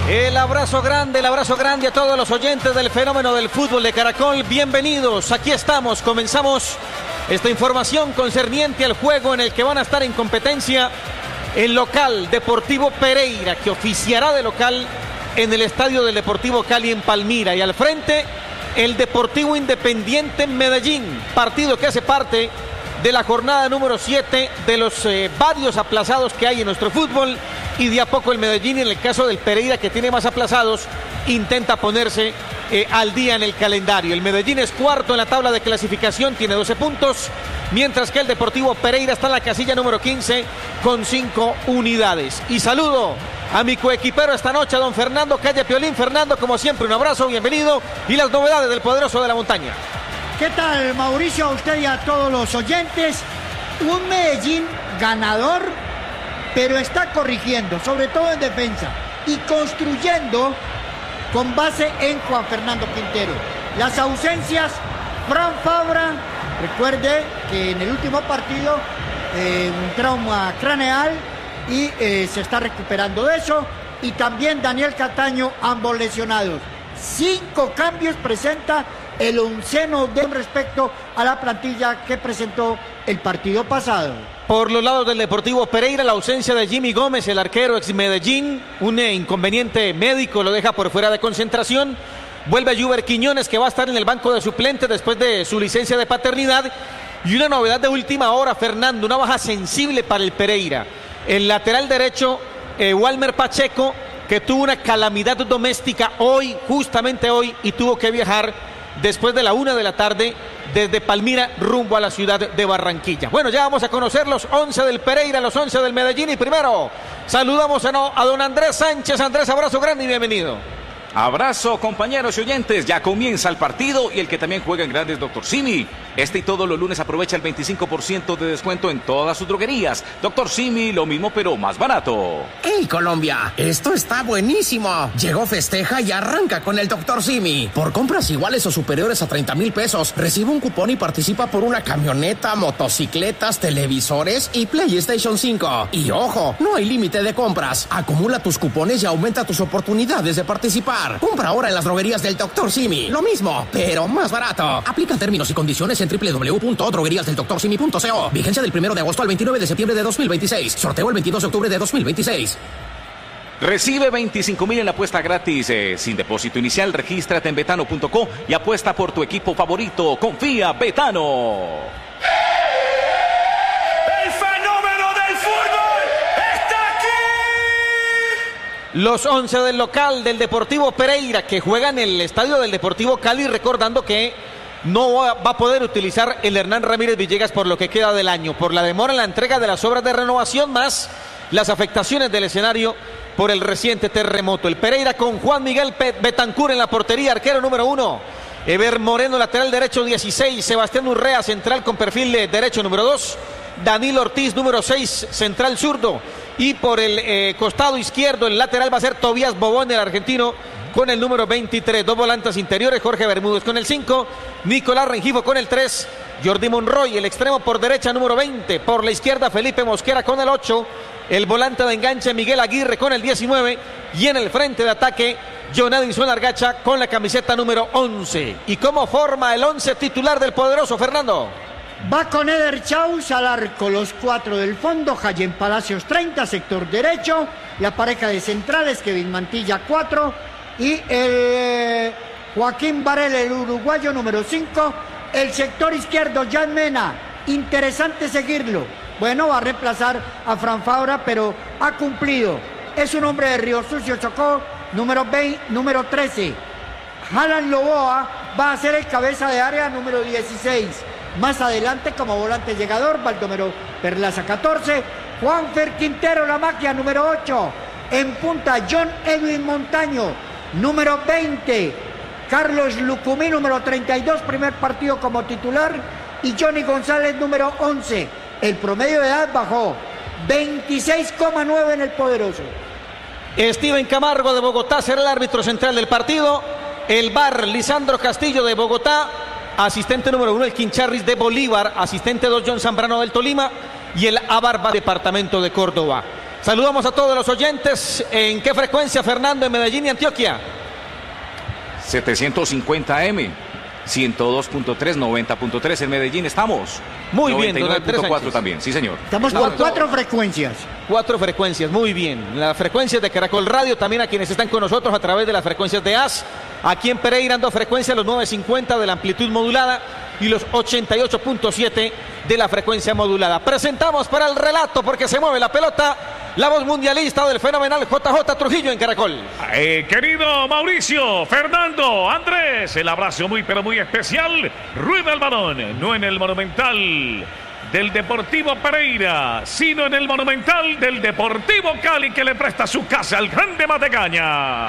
El abrazo grande a todos los oyentes del fenómeno del fútbol de Caracol. Bienvenidos, aquí estamos, comenzamos esta información concerniente al juego en el que van a estar en competencia el local Deportivo Pereira, que oficiará de local en el estadio del Deportivo Cali en Palmira, y al frente el Deportivo Independiente Medellín, partido que hace parte de la jornada número 7 de los varios aplazados que hay en nuestro fútbol, y de a poco el Medellín, en el caso del Pereira que tiene más aplazados, intenta ponerse al día en el calendario. El Medellín es cuarto en la tabla de clasificación, tiene 12 puntos, mientras que el Deportivo Pereira está en la casilla número 15 con 5 unidades. Y saludo a mi coequipero esta noche, a don Fernando Calle Piolín. Fernando, como siempre, un abrazo, bienvenido, y las novedades del poderoso de la montaña. ¿Qué tal, Mauricio? A usted y a todos los oyentes. Un Medellín ganador, pero está corrigiendo, sobre todo en defensa, y construyendo con base en Juan Fernando Quintero. Las ausencias, Fran Fabra, recuerde que en el último partido un trauma craneal y se está recuperando de eso, y también Daniel Cataño, ambos lesionados. 5 cambios presenta el onceno respecto a la plantilla que presentó el partido pasado. Por los lados del Deportivo Pereira, la ausencia de Jimmy Gómez, el arquero ex Medellín, un inconveniente médico lo deja por fuera de concentración. Vuelve Juber Quiñones, que va a estar en el banco de suplentes después de su licencia de paternidad. Y una novedad de última hora, Fernando, una baja sensible para el Pereira. El lateral derecho, Walmer Pacheco, que tuvo una calamidad doméstica hoy, justamente hoy, y tuvo que viajar después de la 1 de la tarde desde Palmira rumbo a la ciudad de Barranquilla. Bueno, ya vamos a conocer los 11 del Pereira, los 11 del Medellín, y primero saludamos a don Andrés Sánchez. Andrés, abrazo grande y bienvenido. Abrazo, compañeros y oyentes, ya comienza el partido, y el que también juega en grande es Dr. Simi. Este y todos los lunes aprovecha el 25% de descuento en todas sus droguerías. Dr. Simi, lo mismo pero más barato. ¡Hey, Colombia! Esto está buenísimo. Llegó, festeja y arranca con el Dr. Simi. Por compras iguales o superiores a 30,000 pesos, recibe un cupón y participa por una camioneta, motocicletas, televisores y PlayStation 5. Y ojo, no hay límite de compras. Acumula tus cupones y aumenta tus oportunidades de participar. Compra ahora en las droguerías del Dr. Simi. Lo mismo, pero más barato. Aplica términos y condiciones en www.drogueriasdeldoctorsimi.co. Vigencia del 1 de agosto al 29 de septiembre de 2026. Sorteo el 22 de octubre de 2026. Recibe 25,000 en la apuesta gratis. Sin depósito inicial, regístrate en betano.co y apuesta por tu equipo favorito. Confía, Betano. ¡El fenómeno del fútbol está aquí! Los 11 del local del Deportivo Pereira, que juega en el estadio del Deportivo Cali, recordando que no va a poder utilizar el Hernán Ramírez Villegas por lo que queda del año, por la demora en la entrega de las obras de renovación, más las afectaciones del escenario por el reciente terremoto. El Pereira con Juan Miguel Betancur en la portería, arquero número 1. Ever Moreno, lateral derecho 16. Sebastián Urrea, central con perfil de derecho número 2. Danilo Ortiz, número 6, central zurdo. Y por el costado izquierdo, el lateral va a ser Tobías Bobón, el argentino, con el número 23. 2 volantes interiores, Jorge Bermúdez con el 5, Nicolás Rengifo con el 3, Jordi Monroy, el extremo por derecha número 20, por la izquierda Felipe Mosquera con el 8, el volante de enganche Miguel Aguirre con el 19, y en el frente de ataque John Edison Argacha con la camiseta número 11. ¿Y cómo forma el 11 titular del poderoso, Fernando? Va con Eder Chaus al arco, los 4 del fondo, Jayen Palacios 30, sector derecho, la pareja de centrales, Kevin Mantilla 4, y el Joaquín Varela, el uruguayo número 5, el sector izquierdo, Jan Mena, interesante seguirlo. Bueno, va a reemplazar a Fran Fabra, pero ha cumplido. Es un hombre de Río Sucio, Chocó, número 13. Alan Loboa va a ser el cabeza de área número 16. Más adelante, como volante llegador, Baldomero Perlaza 14. Juanfer Quintero, la máquina, número 8. En punta, John Edwin Montaño, número 20. Carlos Lucumí, número 32, primer partido como titular. Y Johnny González, número 11. El promedio de edad bajó 26,9 en el poderoso. Steven Camargo de Bogotá será el árbitro central del partido. El VAR, Lisandro Castillo de Bogotá. Asistente número 1, el Quincharris de Bolívar. Asistente 2, John Zambrano del Tolima. Y el Abarba, departamento de Córdoba. Saludamos a todos los oyentes. ¿En qué frecuencia, Fernando, en Medellín y Antioquia? 750M, 102.3, 90.3 en Medellín estamos. Muy bien, 99.4 también, sí señor. Estamos por 4 frecuencias. 4 frecuencias, muy bien. Las frecuencias de Caracol Radio, también a quienes están con nosotros a través de las frecuencias de AS. Aquí en Pereira, 2 frecuencias, los 950 de la amplitud modulada y los 88.7 de la frecuencia modulada. Presentamos para el relato, porque se mueve la pelota, la voz mundialista del fenomenal JJ Trujillo en Caracol. Querido Mauricio, Fernando, Andrés, el abrazo muy pero muy especial. Rueda el balón, no en el Monumental del Deportivo Pereira, sino en el Monumental del Deportivo Cali, que le presta su casa al Grande Matecaña.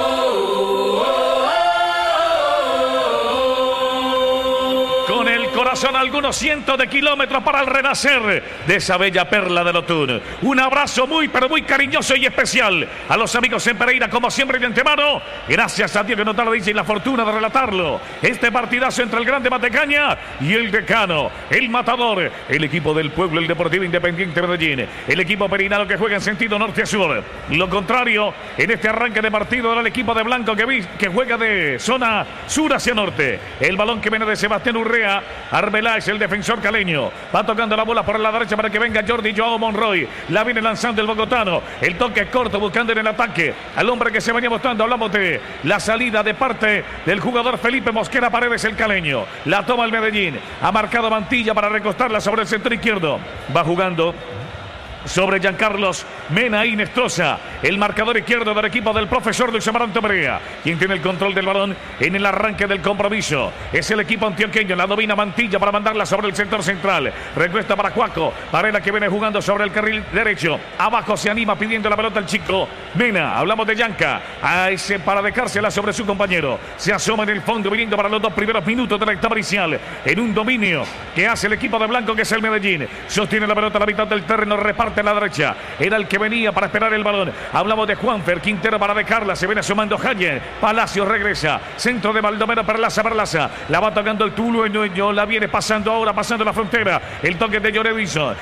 Con el corazón algunos cientos de kilómetros para el renacer de esa bella perla del Otún. Un abrazo muy pero muy cariñoso y especial a los amigos en Pereira, como siempre de antemano. Gracias a Dios que nos da la dicha y la fortuna de relatarlo. Este partidazo entre el Grande Matecaña y el Decano, el Matador, el equipo del pueblo, el Deportivo Independiente Medellín, el equipo perinalo que juega en sentido norte a sur. Lo contrario, en este arranque de partido, era el equipo de Blanco que juega de zona sur hacia norte. El balón que viene de Sebastián Urrea. Arbeláez, el defensor caleño, va tocando la bola por la derecha para que venga Jordi Joao Monroy. La viene lanzando el bogotano. El toque corto buscando en el ataque al hombre que se venía mostrando. Hablamos de la salida de parte del jugador Felipe Mosquera Paredes, el caleño. La toma el Medellín. Ha marcado Mantilla para recostarla sobre el sector izquierdo. Va jugando sobre Giancarlos Mena y Nestroza, el marcador izquierdo del equipo del profesor Luis Amaranto Perea, quien tiene el control del balón en el arranque del compromiso. Es el equipo antioqueño, la domina Mantilla para mandarla sobre el sector central. Recuesta para Cuaco, Varela que viene jugando sobre el carril derecho. Abajo se anima pidiendo la pelota el chico Mena. Hablamos de Yanca, a ese para dejársela sobre su compañero. Se asoma en el fondo, viniendo para los 2 primeros minutos de la etapa inicial, en un dominio que hace el equipo de Blanco, que es el Medellín. Sostiene la pelota a la mitad del terreno, reparte a la derecha, era el que venía para esperar el balón. Hablamos de Juanfer Quintero para dejarla, se viene asomando Jaye, Palacios regresa, centro de Baldomero, Perlaza, la va tocando el Tulueño, la viene pasando ahora, pasando la frontera, el toque de Jonedison,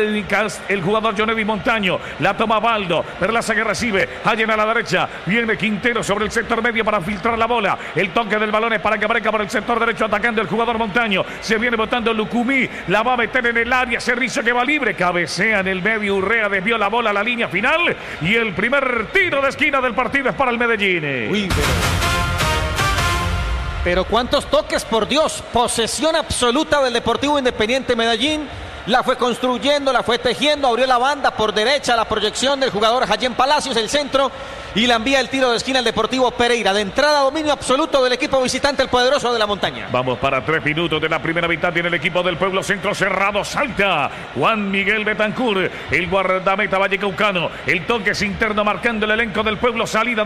el jugador Jonedi Montaño, la toma Baldo, Perlaza que recibe, Jaye a la derecha, viene Quintero sobre el sector medio para filtrar la bola, el toque del balón es para que aparezca por el sector derecho atacando el jugador Montaño, se viene botando Lucumí, la va a meter en el área, Cerrizo que va libre, cabecea en el medio, Urrea desvió la bola a la línea final y el primer tiro de esquina del partido es para el Medellín. Uy, pero cuántos toques, por Dios. Posesión absoluta del Deportivo Independiente Medellín. La fue construyendo, la fue tejiendo, abrió la banda por derecha, la proyección del jugador Jayén Palacios, el centro, y la envía el tiro de esquina al Deportivo Pereira. De entrada, dominio absoluto del equipo visitante, el poderoso de la montaña. Vamos para 3 minutos de la primera mitad. Tiene el equipo del pueblo, centro cerrado, salta Juan Miguel Betancur, el guardameta vallecaucano. El toque es interno marcando el elenco del pueblo, salida